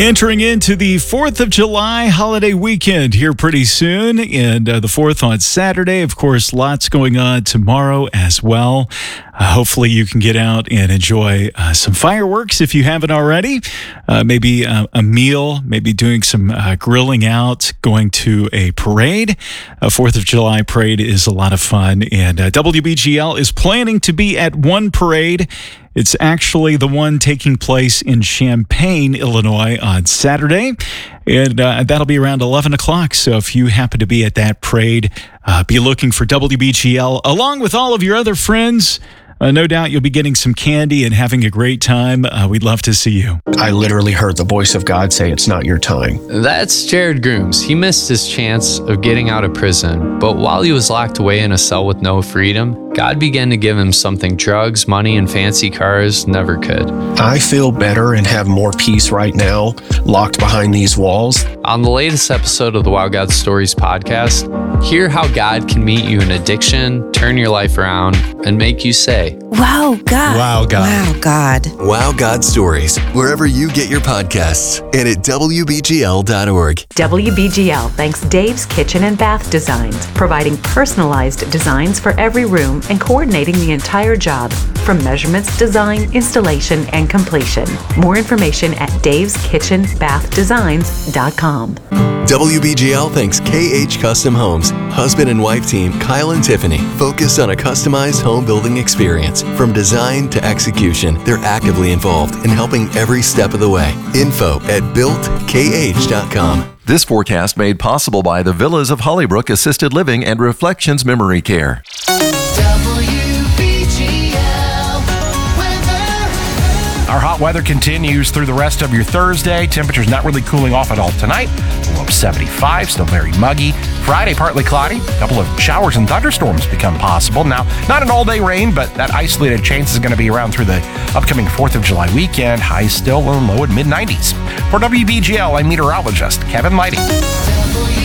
Entering into the 4th of July holiday weekend here pretty soon, and the 4th on Saturday. Of course, lots going on tomorrow as well. Hopefully you can get out and enjoy some fireworks if you haven't already. Maybe a meal, maybe doing some grilling out, going to a parade. A 4th of July parade is a lot of fun, and WBGL is planning to be at one parade. It's actually the one taking place in Champaign, Illinois on Saturday, and that'll be around 11 o'clock. So if you happen to be at that parade, be looking for WBGL along with all of your other friends. No doubt you'll be getting some candy and having a great time. We'd love to see you. I literally heard the voice of God say, "It's not your time." That's Jared Grooms. He missed his chance of getting out of prison, but while he was locked away in a cell with no freedom, God began to give him something drugs, money, and fancy cars never could. I feel better and have more peace right now, locked behind these walls. On the latest episode of the Wow God Stories podcast, hear how God can meet you in addiction, turn your life around, and make you say, "Wow, God. Wow, God. Wow, God." Wow God Stories, wherever you get your podcasts, and at WBGL.org. WBGL thanks Dave's Kitchen and Bath Designs, providing personalized designs for every room and coordinating the entire job, from measurements, design, installation, and completion. More information at daveskitchenbathdesigns.com. WBGL thanks KH Custom Homes, husband and wife team Kyle and Tiffany, focused on a customized home building experience. From design to execution, they're actively involved in helping every step of the way. Info at builtkh.com. This forecast made possible by the Villas of Hollybrook Assisted Living and Reflections Memory Care. Our hot weather continues through the rest of your Thursday. Temperatures not really cooling off at all tonight. A low of 75, still very muggy. Friday, partly cloudy. A couple of showers and thunderstorms become possible. Now, not an all-day rain, but that isolated chance is going to be around through the upcoming 4th of July weekend. Highs still low and mid-90s. For WBGL, I'm meteorologist Kevin Lighty.